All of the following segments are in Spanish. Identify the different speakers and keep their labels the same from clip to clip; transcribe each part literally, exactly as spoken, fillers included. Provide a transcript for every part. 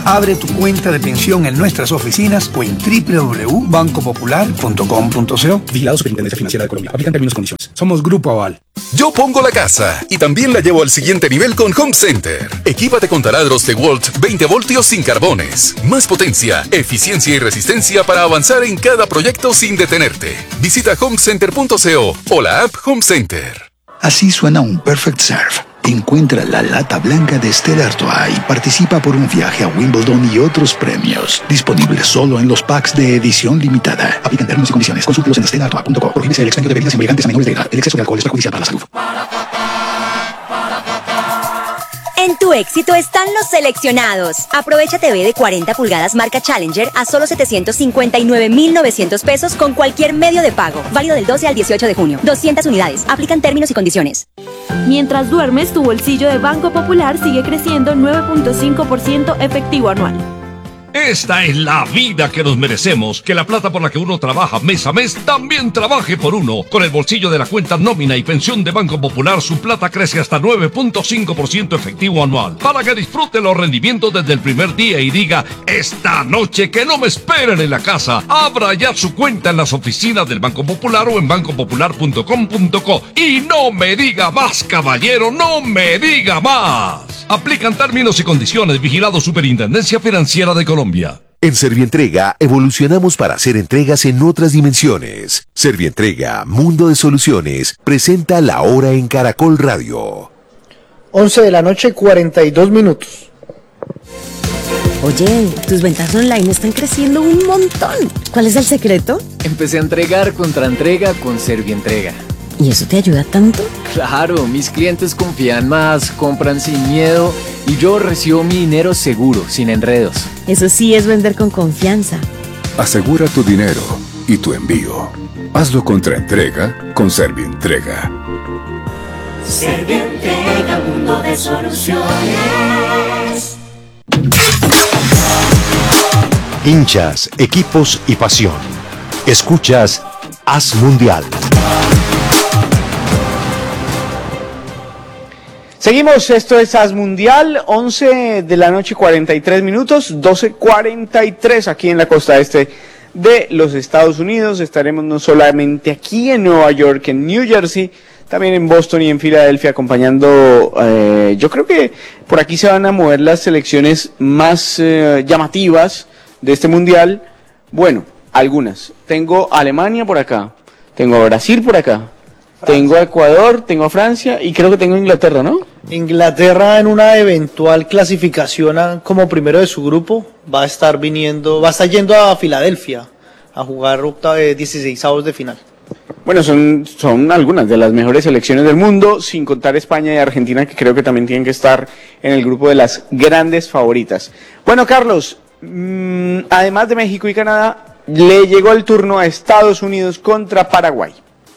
Speaker 1: Abre tu cuenta de pensión en nuestras oficinas o en doble u doble u doble u punto banco popular punto com punto co. Vigilado Superintendencia Financiera de Colombia. Aplican términos y condiciones. Somos Grupo Aval.
Speaker 2: Yo pongo la casa y también la llevo al siguiente nivel con Home Center. Equípate con taladros DeWalt veinte voltios sin carbones. Más potencia, eficiencia y resistencia para avanzar en cada proyecto sin detenerte. Visita home center punto co o la app Home Center.
Speaker 3: Así suena un Perfect Serve. Encuentra la lata blanca de Stella Artois y participa por un viaje a Wimbledon y otros premios. Disponible solo en los packs de edición limitada. Aplican términos y condiciones. Consúltalos en stella artois punto com. Prohíbese el expendio de bebidas embriagantes a menores de edad. El exceso de alcohol es perjudicial para la salud.
Speaker 4: En tu éxito están los seleccionados. Aprovecha T V de cuarenta pulgadas marca Challenger a solo setecientos cincuenta y nueve mil novecientos pesos con cualquier medio de pago. Válido del doce al dieciocho de junio. doscientas unidades. Aplican términos y condiciones.
Speaker 5: Mientras duermes, tu bolsillo de Banco Popular sigue creciendo nueve punto cinco por ciento efectivo anual.
Speaker 6: Esta es la vida que nos merecemos. Que la plata por la que uno trabaja mes a mes también trabaje por uno. Con el bolsillo de la cuenta nómina y pensión de Banco Popular, su plata crece hasta nueve punto cinco por ciento efectivo anual. Para que disfrute los rendimientos desde el primer día y diga, esta noche que no me esperen en la casa. Abra ya su cuenta en las oficinas del Banco Popular o en banco popular punto com punto co. Y no me diga más, caballero, no me diga más. Aplican términos y condiciones. Vigilado Superintendencia Financiera de Colombia.
Speaker 7: En Servientrega evolucionamos para hacer entregas en otras dimensiones. Servientrega, Mundo de Soluciones, presenta La Hora en Caracol Radio.
Speaker 8: once de la noche, cuarenta y dos minutos.
Speaker 9: Oye, tus ventas online están creciendo un montón. ¿Cuál es el secreto?
Speaker 10: Empecé a entregar contra entrega con Servientrega.
Speaker 9: ¿Y eso te ayuda tanto?
Speaker 10: Claro, mis clientes confían más, compran sin miedo y yo recibo mi dinero seguro, sin enredos.
Speaker 9: Eso sí es vender con confianza.
Speaker 11: Asegura tu dinero y tu envío. Hazlo contra entrega con Servientrega.
Speaker 12: Servientrega, mundo de soluciones.
Speaker 13: Hinchas, equipos y pasión. Escuchas Haz Mundial.
Speaker 8: Seguimos, esto es Haz Mundial, once de la noche, cuarenta y tres minutos, doce cuarenta y tres aquí en la costa este de los Estados Unidos. Estaremos no solamente aquí en Nueva York, en New Jersey, también en Boston y en Filadelfia acompañando, eh, yo creo que por aquí se van a mover las selecciones más eh, llamativas de este Mundial. Bueno, algunas. Tengo a Alemania por acá, tengo a Brasil por acá. Francia. Tengo a Ecuador, tengo a Francia y creo que tengo a Inglaterra, ¿no?
Speaker 14: Inglaterra en una eventual clasificación a, como primero de su grupo va a estar viniendo, va a estar yendo a Filadelfia a jugar dieciseisavos de final.
Speaker 8: Bueno, son, son algunas de las mejores selecciones del mundo, sin contar España y Argentina, que creo que también tienen que estar en el grupo de las grandes favoritas. Bueno, Carlos, mmm, además de México y Canadá, le llegó el turno a Estados Unidos contra Paraguay.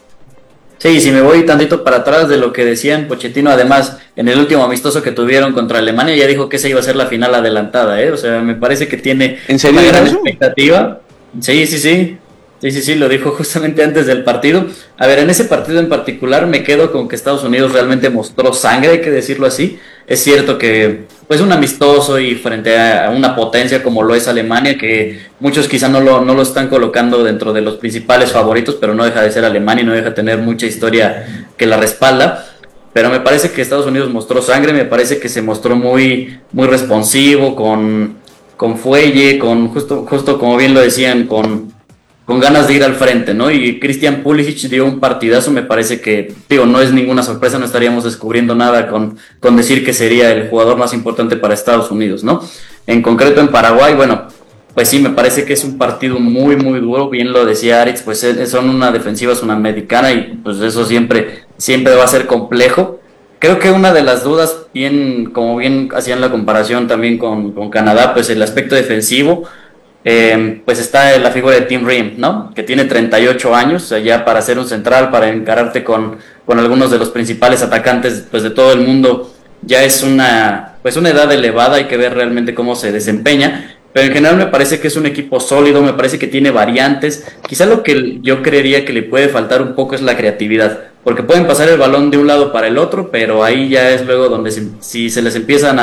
Speaker 15: Sí, si me voy tantito para atrás de lo que decían, Pochettino, además, en el último amistoso que tuvieron contra Alemania, ya dijo que esa iba a ser la final adelantada, ¿eh? O sea, me parece que tiene
Speaker 8: ¿En serio
Speaker 15: una gran
Speaker 8: eso?
Speaker 15: expectativa. Sí, sí, sí. Sí, sí, sí, lo dijo justamente antes del partido. A ver, en ese partido en particular me quedo con que Estados Unidos realmente mostró sangre, hay que decirlo así. Es cierto que, pues, un amistoso y frente a una potencia como lo es Alemania, que muchos quizá no lo, no lo están colocando dentro de los principales favoritos, pero no deja de ser Alemania y no deja de tener mucha historia que la respalda. Pero me parece que Estados Unidos mostró sangre, me parece que se mostró muy, muy responsivo, con, con fuelle, con justo, justo como bien lo decían, con... con ganas de ir al frente, ¿no? Y Christian Pulisic dio un partidazo, me parece que, digo, no es ninguna sorpresa, no estaríamos descubriendo nada con, con decir que sería el jugador más importante para Estados Unidos, ¿no? En concreto en Paraguay, bueno, pues sí, me parece que es un partido muy, muy duro, bien lo decía Aritz, pues son una defensiva sudamericana y pues eso siempre, siempre va a ser complejo. Creo que una de las dudas, bien, como bien hacían la comparación también con, con Canadá, pues el aspecto defensivo, Eh, pues está la figura de Tim Ream, ¿no? Que tiene treinta y ocho años, o sea, ya para ser un central, para encararte con, con algunos de los principales atacantes, pues, de todo el mundo, ya es una, pues, una edad elevada, hay que ver realmente cómo se desempeña, pero en general me parece que es un equipo sólido, me parece que tiene variantes. Quizá lo que yo creería que le puede faltar un poco es la creatividad, porque pueden pasar el balón de un lado para el otro, pero ahí ya es luego donde se, si se les empiezan a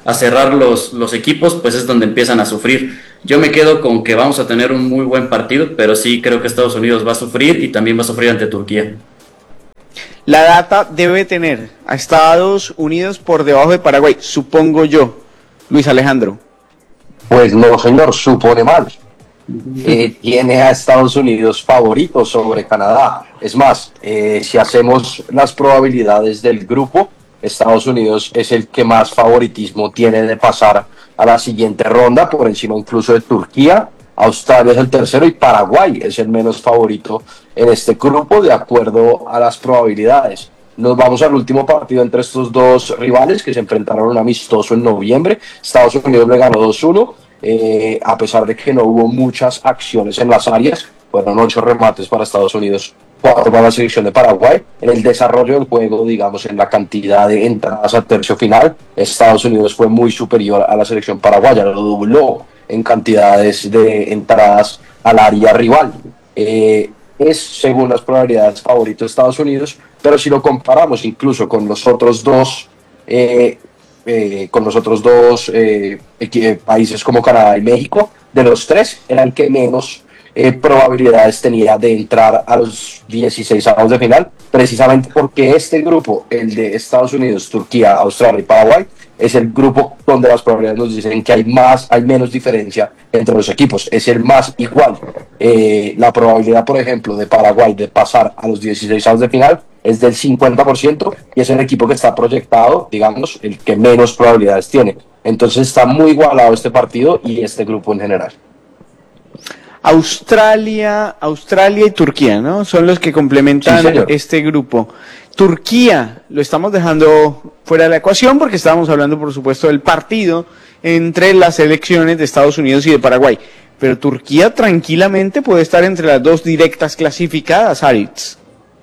Speaker 15: a cerrar los, los equipos, pues es donde empiezan a sufrir. Yo me quedo con que vamos a tener un muy buen partido, pero sí creo que Estados Unidos va a sufrir y también va a sufrir ante Turquía.
Speaker 8: La data debe tener a Estados Unidos por debajo de Paraguay, supongo yo. Luis Alejandro.
Speaker 12: Pues no, señor, supone mal. Eh, tiene a Estados Unidos favorito sobre Canadá. Es más, eh, si hacemos las probabilidades del grupo, Estados Unidos es el que más favoritismo tiene de pasar a la siguiente ronda, por encima incluso de Turquía. Australia es el tercero y Paraguay es el menos favorito en este grupo, de acuerdo a las probabilidades. Nos vamos al último partido entre estos dos rivales que se enfrentaron un amistoso en noviembre. Estados Unidos le ganó dos uno, eh, a pesar de que no hubo muchas acciones en las áreas. Fueron ocho remates para Estados Unidos, cuatro para la selección de Paraguay. En el desarrollo del juego, digamos, en la cantidad de entradas al tercio final, Estados Unidos fue muy superior a la selección paraguaya, lo dobló en cantidades de entradas al área rival. Eh, es, según las probabilidades, favorito de Estados Unidos, pero si lo comparamos incluso con los otros dos, eh, eh, con los otros dos eh, países como Canadá y México, de los tres, era el que menos Eh, probabilidades tenía de entrar a los dieciséis avos de final, precisamente porque este grupo, el de Estados Unidos, Turquía, Australia y Paraguay, es el grupo donde las probabilidades nos dicen que hay más, hay menos diferencia entre los equipos, es el más igual. Eh, la probabilidad, por ejemplo, de Paraguay de pasar a los dieciséis avos de final es del cincuenta por ciento y es el equipo que está proyectado, digamos, el que menos probabilidades tiene. Entonces está muy igualado este partido y este grupo en general.
Speaker 8: Australia, Australia y Turquía, ¿no? Son los que complementan sí, este grupo. Turquía lo estamos dejando fuera de la ecuación porque estábamos hablando, por supuesto, del partido entre las selecciones de Estados Unidos y de Paraguay. Pero Turquía tranquilamente puede estar entre las dos directas clasificadas, Aritz.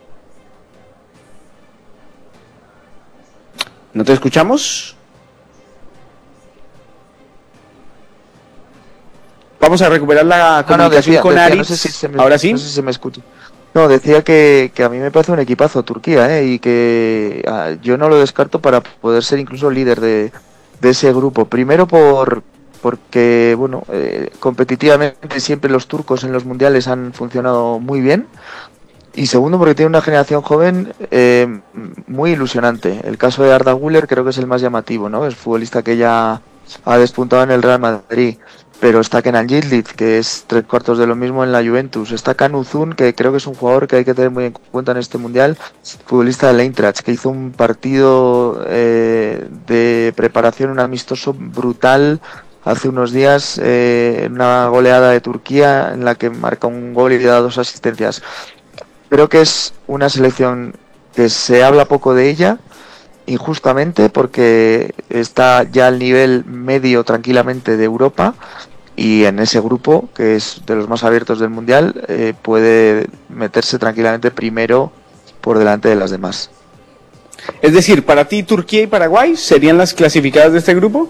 Speaker 8: ¿No te escuchamos? Vamos a recuperar la comunicación no, no, decía, con decía, Aritz.
Speaker 16: No sé si se me,
Speaker 8: ¿Ahora sí?
Speaker 16: No sé si se me escucha. No, decía que, que a mí me parece un equipazo Turquía, ¿eh? Y que ah, yo no lo descarto para poder ser incluso líder de, de ese grupo. Primero por porque, bueno, eh, competitivamente siempre los turcos en los mundiales han funcionado muy bien. Y segundo porque tiene una generación joven eh, muy ilusionante. El caso de Arda Güler creo que es el más llamativo, ¿no? Es futbolista que ya ha despuntado en el Real Madrid. Pero está Kenan Yildiz, que es tres cuartos de lo mismo en la Juventus. Está Can Uzun, que creo que es un jugador que hay que tener muy en cuenta en este mundial, futbolista del Eintracht, que hizo un partido eh, de preparación, un amistoso brutal hace unos días, eh, una goleada de Turquía en la que marca un gol y le da dos asistencias. Creo que es una selección que se habla poco de ella, injustamente, porque está ya al nivel medio tranquilamente de Europa. Y en ese grupo, que es de los más abiertos del Mundial, eh, puede meterse tranquilamente primero por delante de las demás.
Speaker 8: Es decir, para ti Turquía y Paraguay serían las clasificadas de este grupo.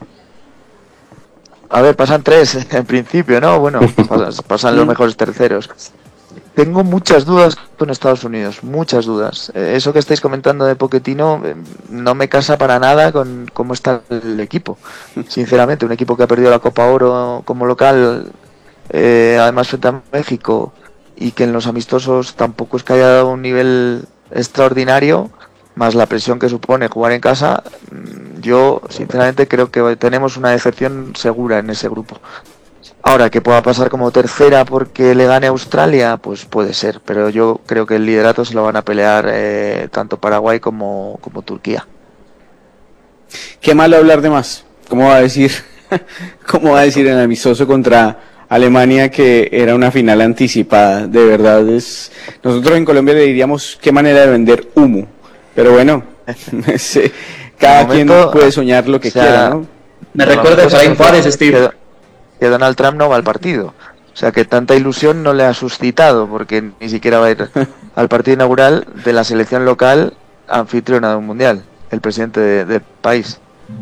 Speaker 16: A ver, pasan tres en principio, ¿no? Bueno, pasan, pasan los mejores terceros. Tengo muchas dudas con Estados Unidos, muchas dudas. Eh, eso que estáis comentando de Pochettino eh, no me casa para nada con cómo está el equipo. Sinceramente, un equipo que ha perdido la Copa Oro como local, eh, además frente a México, y que en los amistosos tampoco es que haya dado un nivel extraordinario, más la presión que supone jugar en casa. Yo, sinceramente, creo que tenemos una decepción segura en ese grupo. Ahora, que pueda pasar como tercera porque le gane a Australia, pues puede ser, pero yo creo que el liderato se lo van a pelear eh, tanto Paraguay como, como Turquía.
Speaker 8: Qué malo hablar de más. ¿Cómo va a decir? ¿Cómo va a decir en el amistoso contra Alemania que era una final anticipada? De verdad es. Nosotros en Colombia le diríamos qué manera de vender humo, pero bueno, cada momento, quien puede soñar lo que o sea, quiera, ¿no?
Speaker 15: Me recuerda a Efraín Juárez, Steve.
Speaker 16: Que Donald Trump no va al partido, o sea que tanta ilusión no le ha suscitado porque ni siquiera va a ir al partido inaugural de la selección local anfitriona de un mundial, el presidente de, del país.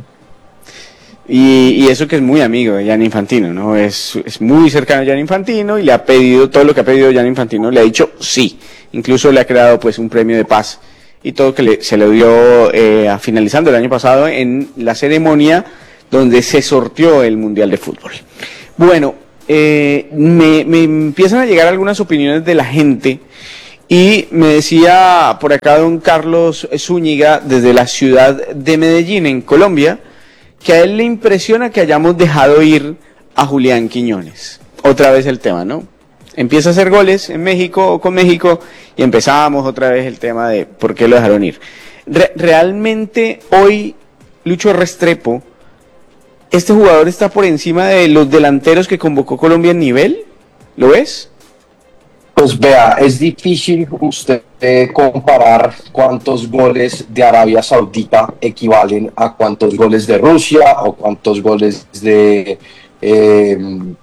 Speaker 8: Y, y eso que es muy amigo de Gianni Infantino, ¿no? Es, es muy cercano a Gianni Infantino y le ha pedido todo lo que ha pedido Gianni Infantino, le ha dicho sí, incluso le ha creado pues un premio de paz y todo que le, se le dio eh, finalizando el año pasado en la ceremonia donde se sorteó el Mundial de Fútbol. Bueno, eh, me, me empiezan a llegar algunas opiniones de la gente y me decía por acá don Carlos Zúñiga desde la ciudad de Medellín, en Colombia, que a él le impresiona que hayamos dejado ir a Julián Quiñones. Otra vez el tema, ¿no? Empieza a hacer goles en México o con México y empezamos otra vez el tema de por qué lo dejaron ir. Re- realmente hoy, Lucho Restrepo, ¿este jugador está por encima de los delanteros que convocó Colombia en nivel? ¿Lo ves?
Speaker 12: Pues vea, es difícil usted eh, comparar cuántos goles de Arabia Saudita equivalen a cuántos goles de Rusia o cuántos goles de... Eh,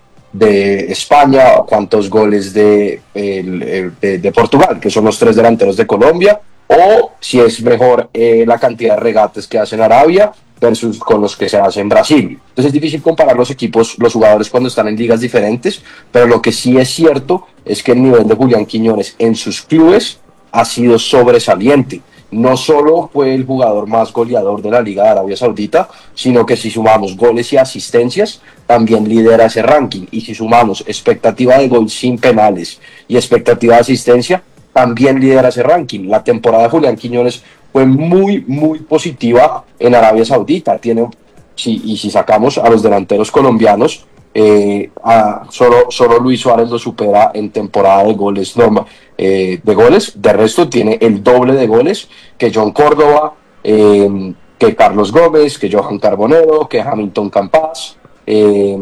Speaker 12: de España o cuántos goles de, eh, de, de Portugal, que son los tres delanteros de Colombia, o si es mejor eh, la cantidad de regates que hace en Arabia versus con los que se hace en Brasil. Entonces es difícil comparar los equipos, los jugadores cuando están en ligas diferentes, pero lo que sí es cierto es que el nivel de Julián Quiñones en sus clubes ha sido sobresaliente. No solo fue el jugador más goleador de la Liga de Arabia Saudita, sino que si sumamos goles y asistencias, también lidera ese ranking. Y si sumamos expectativa de gol sin penales y expectativa de asistencia, también lidera ese ranking. La temporada de Julián Quiñones fue muy, muy positiva en Arabia Saudita. Tiene, si, y si sacamos a los delanteros colombianos, eh, a, solo, solo Luis Suárez lo supera en temporada de goles, no, eh, de goles. De resto tiene el doble de goles que John Córdoba, eh, que Carlos Gómez, que Johan Carbonero, que Hamilton Campas, eh,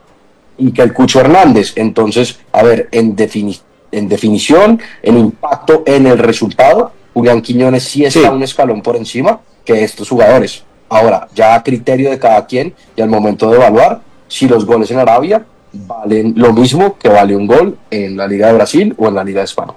Speaker 12: y que el Cucho Hernández. Entonces, a ver, en, defini- en definición, en impacto en el resultado, Julián Quiñones sí está sí. un escalón por encima que estos jugadores. Ahora, ya a criterio de cada quien y al momento de evaluar si los goles en Arabia valen lo mismo que vale un gol en la Liga de Brasil o en la Liga de España.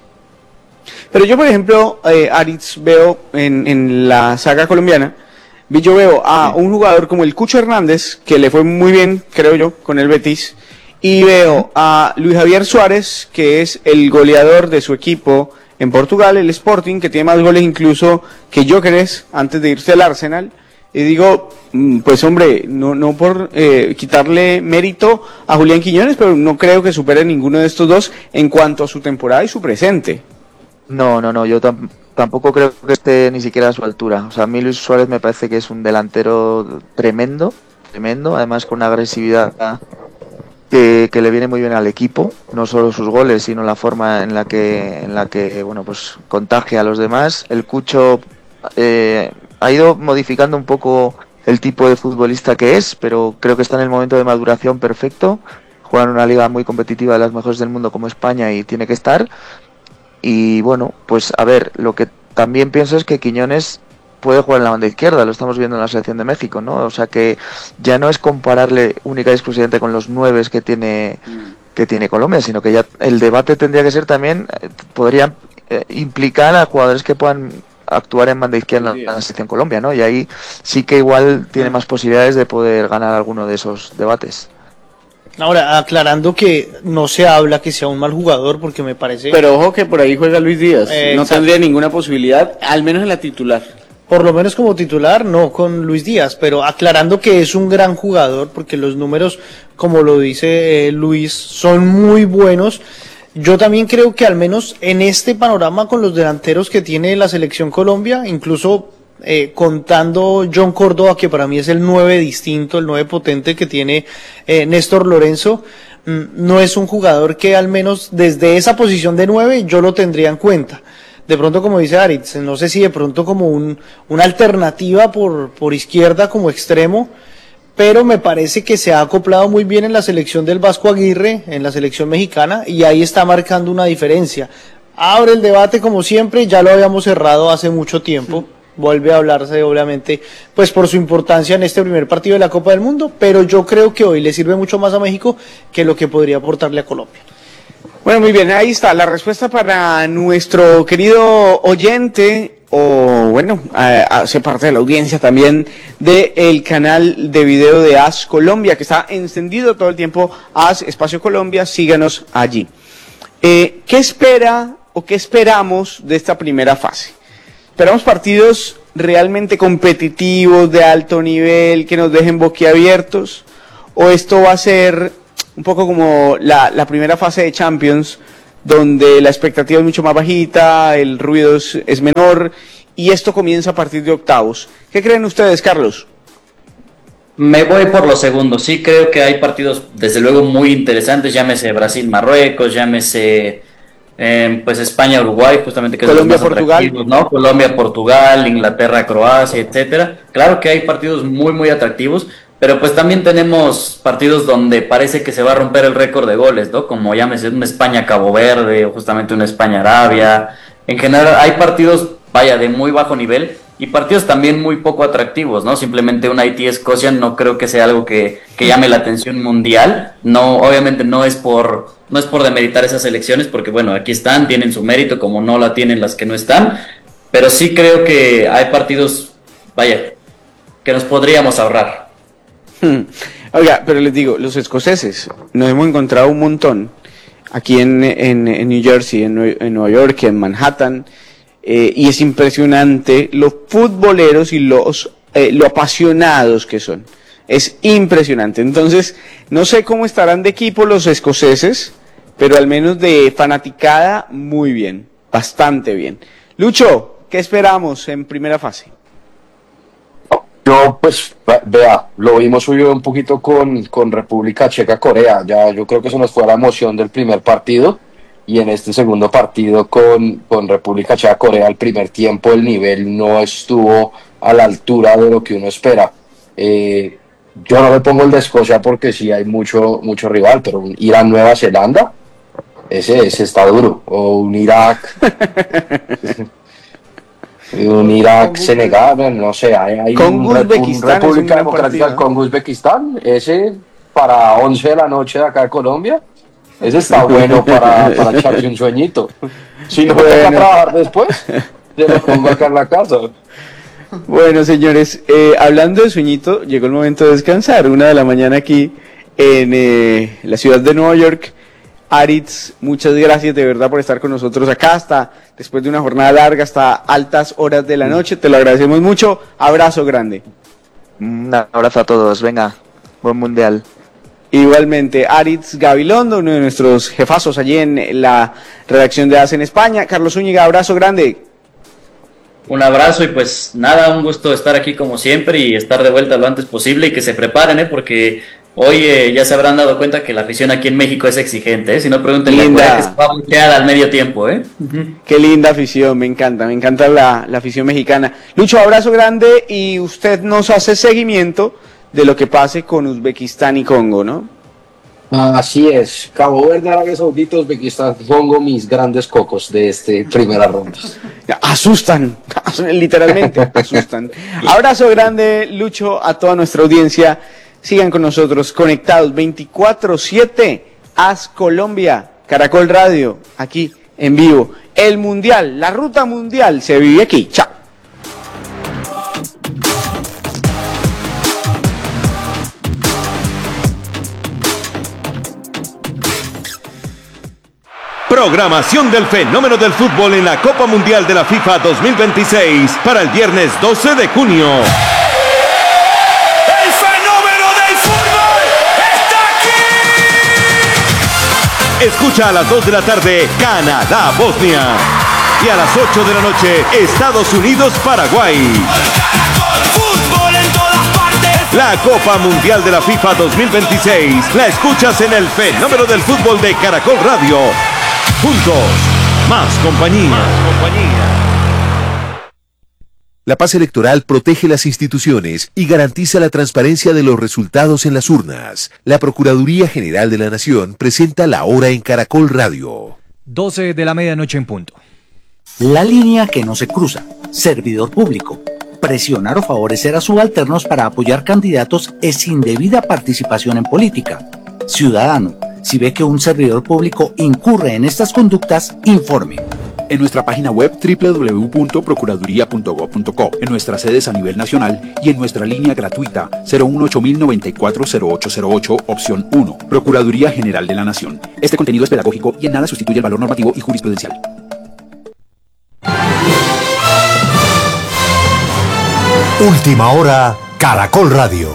Speaker 8: Pero yo, por ejemplo, eh, Aritz, veo en, en la saga colombiana, yo veo a un jugador como el Cucho Hernández, que le fue muy bien, creo yo, con el Betis, y veo a Luis Javier Suárez, que es el goleador de su equipo en Portugal, el Sporting, que tiene más goles incluso que Gyökeres antes de irse al Arsenal. Y digo, pues hombre, no, no por eh, quitarle mérito a Julián Quiñones, pero no creo que supere ninguno de estos dos en cuanto a su temporada y su presente.
Speaker 16: No, no, no, yo tam- tampoco creo que esté ni siquiera a su altura. O sea, a mí Luis Suárez me parece que es un delantero tremendo, tremendo, además con una agresividad que, que le viene muy bien al equipo, no solo sus goles, sino la forma en la que, en la que bueno, pues contagia a los demás. El Cucho eh, ha ido modificando un poco el tipo de futbolista que es, pero creo que está en el momento de maduración perfecto. Juega en una liga muy competitiva, de las mejores del mundo como España, y tiene que estar. Y bueno, pues a ver, lo que también pienso es que Quiñones puede jugar en la banda izquierda, lo estamos viendo en la selección de México, ¿no? O sea que ya no es compararle única y exclusivamente con los nueves que tiene que tiene Colombia, sino que ya el debate tendría que ser también, eh, podría eh, implicar a jugadores que puedan actuar en banda izquierda en la, en la selección Colombia, ¿no? Y ahí sí que igual tiene más posibilidades de poder ganar alguno de esos debates.
Speaker 14: Ahora, aclarando que no se habla que sea un mal jugador, porque me parece...
Speaker 8: Pero ojo que por ahí juega Luis Díaz,
Speaker 14: Eh,
Speaker 8: no
Speaker 14: exacto.
Speaker 8: tendría ninguna posibilidad, al menos en la titular.
Speaker 14: Por lo menos como titular, no con Luis Díaz, pero aclarando que es un gran jugador, porque los números, como lo dice eh, Luis, son muy buenos. Yo también creo que al menos en este panorama con los delanteros que tiene la selección Colombia, incluso eh, contando John Córdoba, que para mí es el nueve distinto, el nueve potente que tiene eh, Néstor Lorenzo, mm, no es un jugador que al menos desde esa posición de nueve yo lo tendría en cuenta. De pronto, como dice Aritz, no sé si de pronto como un, una alternativa por, por izquierda como extremo, pero me parece que se ha acoplado muy bien en la selección del Vasco Aguirre, en la selección mexicana, y ahí está marcando una diferencia. Abre el debate como siempre, ya lo habíamos cerrado hace mucho tiempo, vuelve a hablarse obviamente pues por su importancia en este primer partido de la Copa del Mundo, pero yo creo que hoy le sirve mucho más a México que lo que podría aportarle a Colombia.
Speaker 8: Bueno, muy bien, ahí está la respuesta para nuestro querido oyente, o bueno, eh, hace parte de la audiencia también del canal de video de AS Colombia, que está encendido todo el tiempo, AS Espacio Colombia, síganos allí. Eh, ¿Qué espera o qué esperamos de esta primera fase? Esperamos partidos realmente competitivos, de alto nivel, que nos dejen boquiabiertos? ¿O esto va a ser un poco como la, la primera fase de Champions, donde la expectativa es mucho más bajita, el ruido es, es menor, y esto comienza a partir de octavos? ¿Qué creen ustedes, Carlos?
Speaker 15: Me voy por lo segundo. Sí creo que hay partidos, desde luego, muy interesantes. Llámese Brasil-Marruecos, llámese eh, pues España-Uruguay, justamente que
Speaker 8: Colombia-Portugal,
Speaker 15: ¿no? Colombia-Portugal, Inglaterra-Croacia, etcétera. Claro que hay partidos muy, muy atractivos, pero pues también tenemos partidos donde parece que se va a romper el récord de goles, ¿no? Como llámese una España-Cabo Verde o justamente una España-Arabia. En general hay partidos, vaya, de muy bajo nivel. Y partidos también muy poco atractivos, ¿no? Simplemente un Haití-Escocia no creo que sea algo que, que llame la atención mundial. No, obviamente no es por no es por demeritar esas elecciones, porque bueno, aquí están, tienen su mérito, como no la tienen las que no están. Pero sí creo que hay partidos, vaya, que nos podríamos ahorrar.
Speaker 8: Hmm. Oiga, pero les digo, los escoceses, nos hemos encontrado un montón aquí en, en, en New Jersey, en, en Nueva York, en Manhattan. Eh, y es impresionante los futboleros y los eh, lo apasionados que son. Es impresionante. Entonces, no sé cómo estarán de equipo los escoceses, pero al menos de fanaticada, muy bien, bastante bien. Lucho, ¿qué esperamos en primera fase?
Speaker 12: Yo, pues, vea, lo vimos hoy un poquito con, con República Checa-Corea. Ya, yo creo que eso nos fue la emoción del primer partido. Y en este segundo partido con, con República Checa-Corea, el primer tiempo el nivel no estuvo a la altura de lo que uno espera. Eh, yo no me pongo el de Escocia porque sí hay mucho, mucho rival, pero un Irán-Nueva Zelanda, ese, ese está duro. O un Irak, un Irak-Senegal, no sé, hay, hay un, un República Democrática con Uzbekistán, ese para once de la noche de acá de Colombia. Ese está bueno para, para echarse un sueñito. Si no bueno. Voy a trabajar después, yo lo pongo acá en la casa.
Speaker 8: Bueno, señores, eh, hablando de sueñito, llegó el momento de descansar. Una de la mañana aquí en eh, la ciudad de Nueva York. Aritz, muchas gracias de verdad por estar con nosotros acá, hasta después de una jornada larga, hasta altas horas de la noche. Te lo agradecemos mucho. Abrazo grande.
Speaker 16: Un abrazo a todos. Venga, buen mundial.
Speaker 8: Igualmente, Aritz Gabilondo, uno de nuestros jefazos allí en la redacción de A C en España. Carlos Zúñiga, abrazo grande.
Speaker 15: Un abrazo y pues nada, un gusto estar aquí como siempre y estar de vuelta lo antes posible y que se preparen, ¿eh? Porque hoy eh, ya se habrán dado cuenta que la afición aquí en México es exigente, ¿eh? Si no, pregúntenle a Corea que se va a voltear al medio tiempo, ¿eh? Uh-huh.
Speaker 8: Qué linda afición, me encanta, me encanta la, la afición mexicana. Lucho, abrazo grande y usted nos hace seguimiento de lo que pase con Uzbekistán y Congo, ¿no?
Speaker 12: Así es, Cabo Verde, Arabia Saudita, Uzbekistán, Congo, mis grandes cocos de este primera ronda.
Speaker 8: Asustan, literalmente, asustan. Abrazo grande, Lucho, a toda nuestra audiencia. Sigan con nosotros, conectados veinticuatro siete, Haz Colombia, Caracol Radio, aquí en vivo. El Mundial, la ruta mundial se vive aquí. Chao.
Speaker 17: Programación del fenómeno del fútbol en la Copa Mundial de la FIFA dos mil veintiséis para el viernes doce de junio.
Speaker 18: ¡El fenómeno del fútbol está aquí!
Speaker 17: Escucha a las dos de la tarde Canadá-Bosnia y a las ocho de la noche Estados Unidos-Paraguay.
Speaker 18: ¡Fútbol en todas partes!
Speaker 17: La Copa Mundial de la FIFA dos mil veintiséis la escuchas en el fenómeno del fútbol de Caracol Radio. Juntos, más compañía. Más compañía.
Speaker 7: La paz electoral protege las instituciones y garantiza la transparencia de los resultados en las urnas. La Procuraduría General de la Nación presenta la hora en Caracol Radio.
Speaker 19: doce de la medianoche en punto.
Speaker 20: La línea que no se cruza. Servidor público. Presionar o favorecer a subalternos para apoyar candidatos es indebida participación en política. Ciudadano. Si ve que un servidor público incurre en estas conductas, informe.
Speaker 21: En nuestra página web doble u doble u doble u punto procuraduría punto gob punto co, en nuestras sedes a nivel nacional y en nuestra línea gratuita cero uno ocho mil noventa y cuatro cero ocho cero ocho, opción uno. Procuraduría General de la Nación. Este contenido es pedagógico y en nada sustituye el valor normativo y jurisprudencial.
Speaker 13: Última hora, Caracol Radio.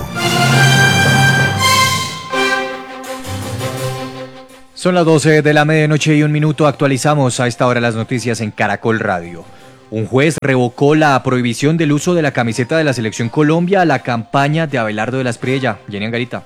Speaker 19: Son las doce de la medianoche y un minuto. Actualizamos a esta hora las noticias en Caracol Radio. Un juez revocó la prohibición del uso de la camiseta de la Selección Colombia a la campaña de Abelardo de la Espriella. Jenny Angarita.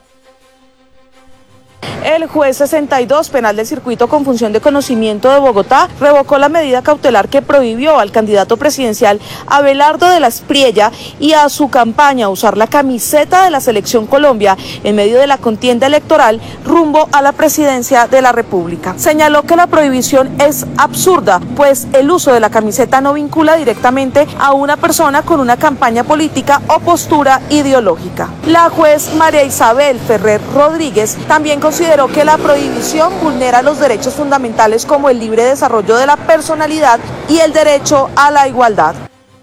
Speaker 1: El juez sesenta y dos penal del circuito con función de conocimiento de Bogotá revocó la medida cautelar que prohibió al candidato presidencial Abelardo de la Espriella y a su campaña usar la camiseta de la Selección Colombia en medio de la contienda electoral rumbo a la presidencia de la República. Señaló que la prohibición es absurda, pues el uso de la camiseta no vincula directamente a una persona con una campaña política o postura ideológica. La juez María Isabel Ferrer Rodríguez también consideró que la prohibición vulnera los derechos fundamentales como el libre desarrollo de la personalidad y el derecho a la igualdad.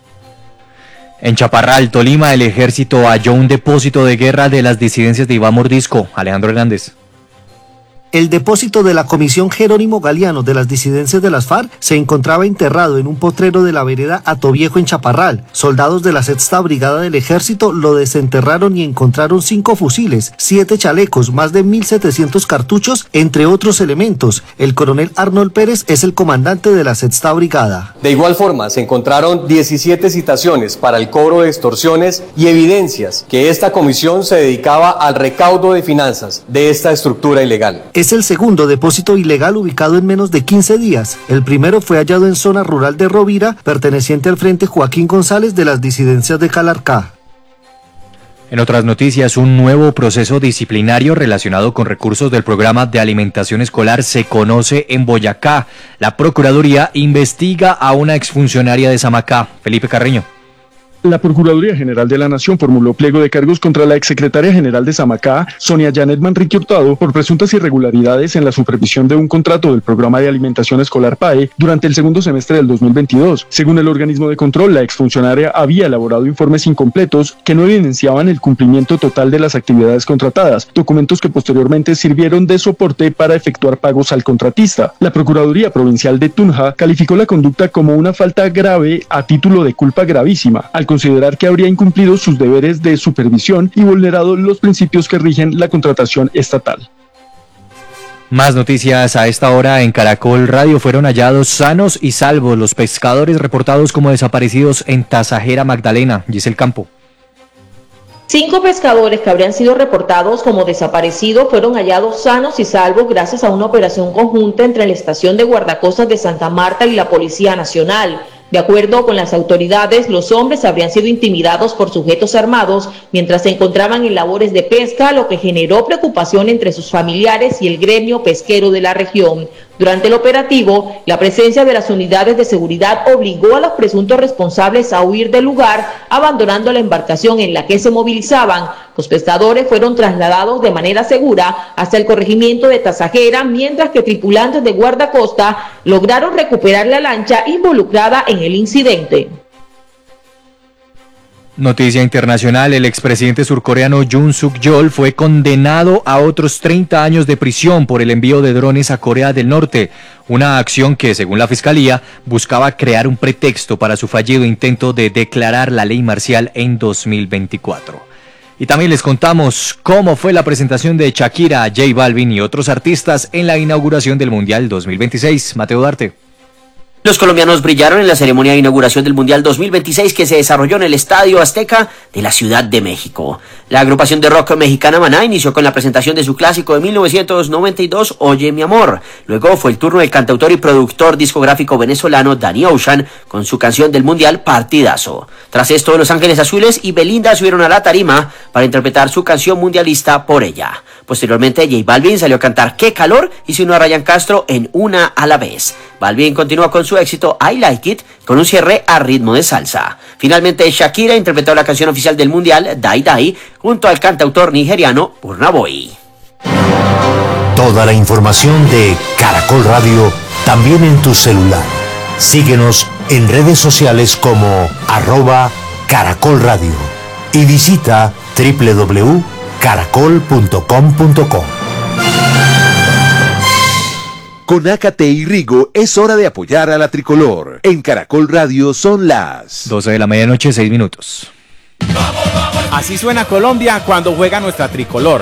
Speaker 19: En Chaparral, Tolima, el ejército halló un depósito de guerra de las disidencias de Iván Mordisco. Alejandro Hernández.
Speaker 22: El depósito de la Comisión Jerónimo Galeano de las disidencias de las FARC se encontraba enterrado en un potrero de la vereda Atoviejo en Chaparral. Soldados de la sexta Brigada del Ejército lo desenterraron y encontraron cinco fusiles, siete chalecos, más de mil setecientos cartuchos, entre otros elementos. El coronel Arnold Pérez es el comandante de la sexta Brigada.
Speaker 23: De igual forma, se encontraron diecisiete citaciones para el cobro de extorsiones y evidencias que esta comisión se dedicaba al recaudo de finanzas de esta estructura ilegal.
Speaker 22: Es el segundo depósito ilegal ubicado en menos de quince días. El primero fue hallado en zona rural de Rovira, perteneciente al Frente Joaquín González de las disidencias de Calarcá.
Speaker 19: En otras noticias, un nuevo proceso disciplinario relacionado con recursos del programa de alimentación escolar se conoce en Boyacá. La Procuraduría investiga a una exfuncionaria de Samacá. Felipe Carreño.
Speaker 24: La Procuraduría General de la Nación formuló pliego de cargos contra la exsecretaria general de Samacá, Sonia Janet Manrique Hurtado, por presuntas irregularidades en la supervisión de un contrato del programa de alimentación escolar P A E durante el segundo semestre del dos mil veintidós. Según el organismo de control, la exfuncionaria había elaborado informes incompletos que no evidenciaban el cumplimiento total de las actividades contratadas, documentos que posteriormente sirvieron de soporte para efectuar pagos al contratista. La Procuraduría Provincial de Tunja calificó la conducta como una falta grave a título de culpa gravísima, al considerar que habría incumplido sus deberes de supervisión y vulnerado los principios que rigen la contratación estatal.
Speaker 19: Más noticias a esta hora en Caracol Radio. Fueron hallados sanos y salvos los pescadores reportados como desaparecidos en Tasajera Magdalena. Giselle Campo.
Speaker 25: Cinco pescadores que habrían sido reportados como desaparecidos fueron hallados sanos y salvos gracias a una operación conjunta entre la Estación de Guardacostas de Santa Marta y la Policía Nacional. De acuerdo con las autoridades, los hombres habrían sido intimidados por sujetos armados mientras se encontraban en labores de pesca, lo que generó preocupación entre sus familiares y el gremio pesquero de la región. Durante el operativo, la presencia de las unidades de seguridad obligó a los presuntos responsables a huir del lugar, abandonando la embarcación en la que se movilizaban. Los pescadores fueron trasladados de manera segura hasta el corregimiento de Tasajera, mientras que tripulantes de guardacosta lograron recuperar la lancha involucrada en el incidente.
Speaker 19: Noticia internacional, el expresidente surcoreano Yoon Suk Yeol fue condenado a otros treinta años de prisión por el envío de drones a Corea del Norte, una acción que, según la fiscalía, buscaba crear un pretexto para su fallido intento de declarar la ley marcial en dos mil veinticuatro. Y también les contamos cómo fue la presentación de Shakira, J Balvin y otros artistas en la inauguración del Mundial dos mil veintiséis. Mateo Darte.
Speaker 26: Los colombianos brillaron en la ceremonia de inauguración del Mundial dos mil veintiséis que se desarrolló en el Estadio Azteca de la Ciudad de México. La agrupación de rock mexicana Maná inició con la presentación de su clásico de mil novecientos noventa y dos, Oye mi amor. Luego fue el turno del cantautor y productor discográfico venezolano Danny Ocean con su canción del Mundial Partidazo. Tras esto, Los Ángeles Azules y Belinda subieron a la tarima para interpretar su canción mundialista Por ella. Posteriormente, J Balvin salió a cantar Qué calor y se unió a Ryan Castro en Una a la vez. Balvin continuó con su éxito I Like It con un cierre a ritmo de salsa. Finalmente, Shakira interpretó la canción oficial del Mundial, Dai Dai, junto al cantautor nigeriano Burna Boy.
Speaker 13: Toda la información de Caracol Radio también en tu celular. Síguenos en redes sociales como arroba Caracol Radio y visita doble u doble u doble u punto caracol punto com punto co.
Speaker 7: Con Ácate y Rigo es hora de apoyar a la tricolor. En Caracol Radio son las
Speaker 19: doce de la medianoche, seis minutos.
Speaker 2: Así suena Colombia cuando juega nuestra tricolor.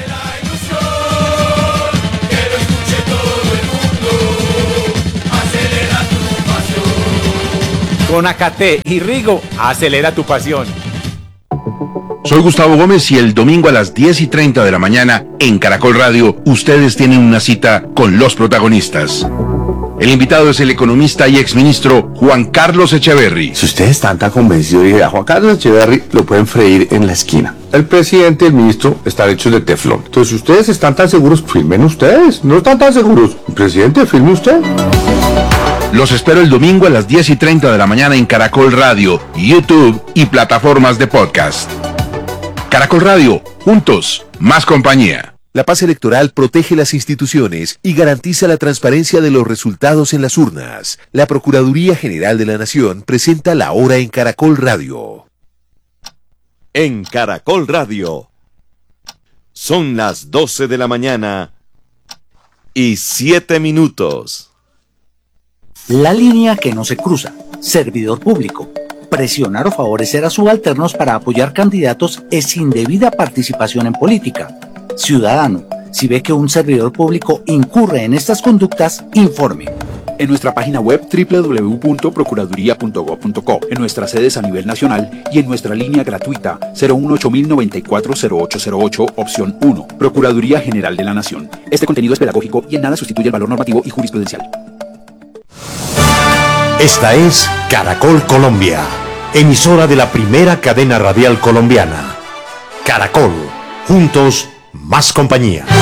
Speaker 2: Con Acate y Rigo, acelera tu pasión.
Speaker 3: Soy Gustavo Gómez y el domingo a las diez y treinta de la mañana en Caracol Radio, ustedes tienen una cita con los protagonistas. El invitado es el economista y exministro Juan Carlos Echeverry.
Speaker 4: Si ustedes están tan convencidos de que a Juan Carlos Echeverry lo pueden freír en la esquina. El presidente y el ministro están hechos de teflón. Entonces, si ustedes están tan seguros, firmen ustedes. No están tan seguros. Presidente, firme usted.
Speaker 3: Los espero el domingo a las diez y treinta de la mañana en Caracol Radio, YouTube y plataformas de podcast. Caracol Radio, juntos, más compañía.
Speaker 7: La paz electoral protege las instituciones y garantiza la transparencia de los resultados en las urnas. La Procuraduría General de la Nación presenta la hora en Caracol Radio.
Speaker 17: En Caracol Radio. Son las doce de la mañana y siete minutos.
Speaker 20: La línea que no se cruza. Servidor público. Presionar o favorecer a subalternos para apoyar candidatos es indebida participación en política. Ciudadano, si ve que un servidor público incurre en estas conductas, informe.
Speaker 21: En nuestra página web doble u doble u doble u punto procuraduría punto gob punto co, en nuestras sedes a nivel nacional y en nuestra línea gratuita cero uno ocho mil noventa y cuatro cero ocho cero ocho, opción uno. Procuraduría General de la Nación. Este contenido es pedagógico y en nada sustituye el valor normativo y jurisprudencial.
Speaker 13: Esta es Caracol Colombia, emisora de la primera cadena radial colombiana. Caracol, juntos, más compañía.